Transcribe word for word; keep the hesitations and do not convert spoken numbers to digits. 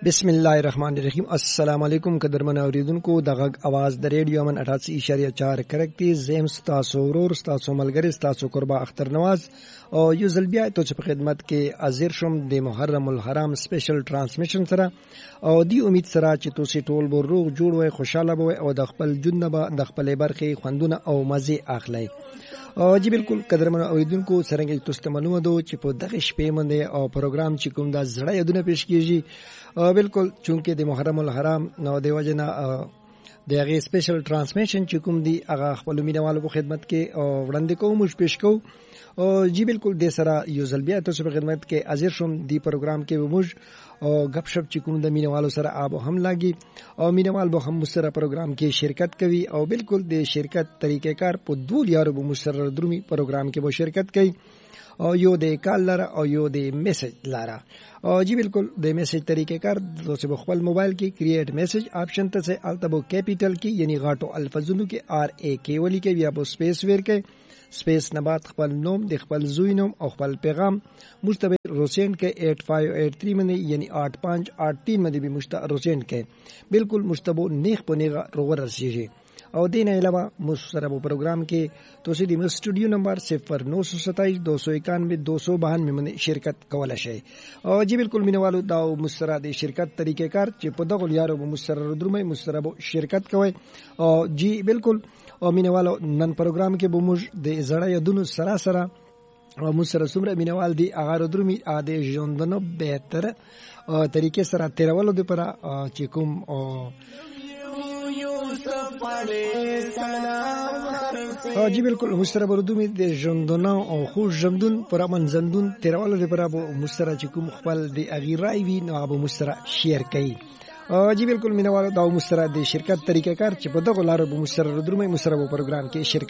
بسم الله الرحمن الرحیم. السلام علیکم قدرمن اوریدونکو د غږ आवाज د ریډیو من اٹھاسی اشاریه چار کرکټي زم ستاسو ورور ستاسو ملګری ستاسو قربا اختر نواز او یو ځل بیا ته په خدمت کې حاضر شوم د محرم الحرام سپیشل ترانسمیشن سره او دی امید سره چې تاسو ټول به روغ جوړ وي خوشاله وي او د خپل ژوند به د خپل برخه خوندونه او مزه اخلي. او جی بالکل قدرمن اوریدونکو څنګه تاسو ته معلومه ده چې په دغه شپې باندې او پروګرام چې کوم دا زړه یادونه پیش کیږي بالکل چونکه د محرم الحرام نو د وجنه د هغه سپیشل ترانسمیشن چې کوم دی هغه خپل مینوالو په خدمت کې او وړاندې کوم مش پیش کو او جی بالکل د سره یو ځل بیا تاسو په خدمت کې حاضر شوم دی پروګرام کې وموج او غپ شپ چې کوم د مینوالو سره آب هم لاګي او مینوال به هم سره پروګرام کې شرکت کوي او بالکل د شرکت طریقې کار په دوه یارو به مسر درومي پروګرام کې به شرکت کوي او یو د کال لاره او یو د میسج لاره او جی بالکل د میسج طریقې کار تاسو په خپل موبایل کې کریټ میسج آپشن ته سه التبو کیپیټل کې یعنی غاټو الفاظونو کې آر ای کی ولی کې بیا په سپیس ور کې سپیس نه بعد خپل نوم د خپل زوی نوم او خپل پیغام مشتبه روسین کې آठ پانچ آठ تین باندې یعنی آठ پانچ آठ تین باندې به مشتبه روسین کې بالکل مشتبه نیخ په نیغه روغ رسیږي او دین علاوه مشترک پروگرام کې توسي د سټوډیو نمبر صفر نو سو ستائیس دو سو اکانوے دو سو باونوے باندې شرکت کولای شي او جی بالکل مینوالو دا مشترک د شرکت طریقې کار چې په دغه یارو مشترک درومې مشترک شرکت کوي او جی بالکل او مینوالو نن پروگرام کې به موږ د زړه یادونو سره سره او مسره سمره مینوال دی اغار درومي اده ژوندنو بهتر طریقې سره تیرولو د پر چې کوم او او جی بالکل مستر بردومی د ژوندونه او خو ژوندون پر منځندون تیرولو لپاره به مستر چې کوم خپل د اغیرای وی نو به مستر شیر کوي او جی بالکل مینوالو دا مستر د شرکت طریقې کار چې په دغه لارو به مستر درومي مستر په پروګرام کې شرکت